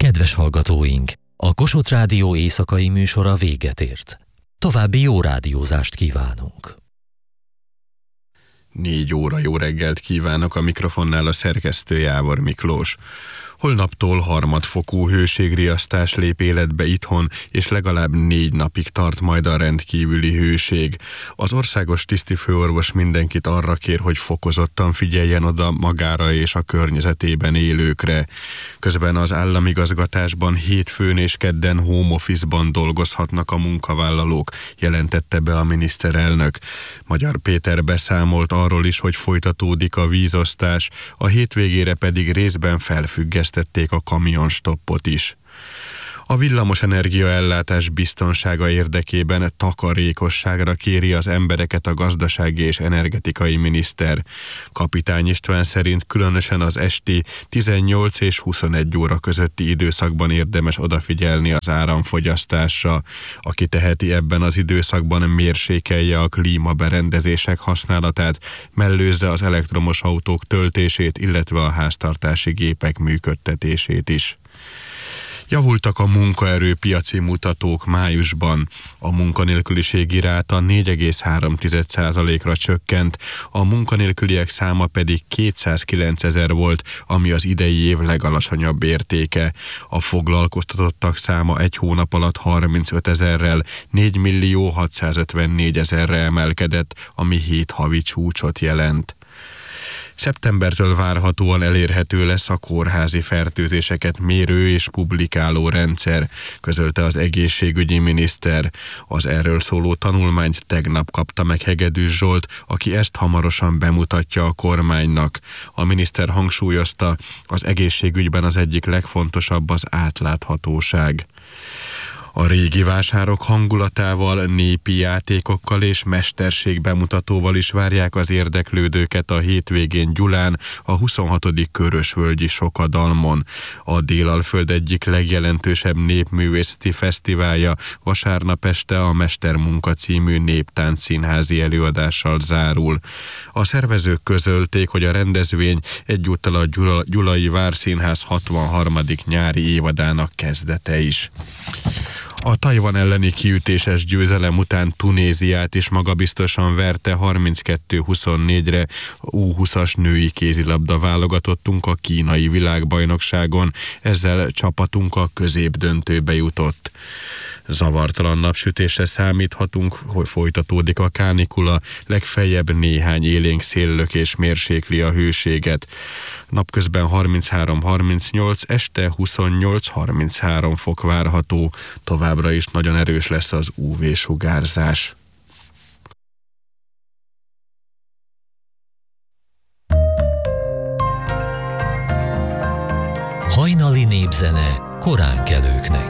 Kedves hallgatóink! A Kossuth Rádió éjszakai műsora véget ért. További jó rádiózást kívánunk! 4 óra jó reggelt kívánok, a mikrofonnál a szerkesztő Jávor Miklós. Holnaptól harmadfokú hőségriasztás lép életbe itthon, és legalább 4 napig tart majd a rendkívüli hőség. Az országos tisztifőorvos mindenkit arra kér, hogy fokozottan figyeljen oda magára és a környezetében élőkre. Közben az államigazgatásban hétfőn és kedden home office-ban dolgozhatnak a munkavállalók, jelentette be a miniszterelnök. Magyar Péter beszámolt arról is, hogy folytatódik a vízosztás, a hétvégére pedig részben felfüggesztették a kamionstoppot is. A villamosenergia ellátás biztonsága érdekében takarékosságra kéri az embereket a gazdasági és energetikai miniszter. Kapitány István szerint különösen az esti 18 és 21 óra közötti időszakban érdemes odafigyelni az áramfogyasztásra. Aki teheti, ebben az időszakban mérsékelje a klímaberendezések használatát, mellőzze az elektromos autók töltését, illetve a háztartási gépek működtetését is. Javultak a munkaerőpiaci mutatók májusban. A munkanélküliségi ráta 4,3%-ra csökkent, a munkanélküliek száma pedig 209 000 volt, ami az idei év legalacsonyabb értéke. A foglalkoztatottak száma egy hónap alatt 35 000-rel 4 654 000-re emelkedett, ami 7 havi csúcsot jelent. Szeptembertől várhatóan elérhető lesz a kórházi fertőzéseket mérő és publikáló rendszer, közölte az egészségügyi miniszter. Az erről szóló tanulmányt tegnap kapta meg Hegedűs Zsolt, aki ezt hamarosan bemutatja a kormánynak. A miniszter hangsúlyozta, az egészségügyben az egyik legfontosabb az átláthatóság. A régi vásárok hangulatával, népi játékokkal és mesterségbemutatóval is várják az érdeklődőket a hétvégén Gyulán, a 26. Körösvölgyi Sokadalmon. A Délalföld egyik legjelentősebb népművészeti fesztiválja vasárnap este a Mestermunka című néptáncszínházi előadással zárul. A szervezők közölték, hogy a rendezvény egyúttal a Gyulai Várszínház 63. nyári évadának kezdete is. A Tajvan elleni kiütéses győzelem után Tunéziát is magabiztosan verte 32-24-re U20-as női kézilabda válogatottunk a kínai világbajnokságon, ezzel csapatunk a középdöntőbe jutott. Zavartalan napsütésre számíthatunk, hogy folytatódik a kánikula, legfeljebb néhány élénk széllökés mérsékli a hőséget. Napközben 33-38, este 28-33 fok várható, továbbra is nagyon erős lesz az UV-sugárzás. Hajnali népzene koránkelőknek.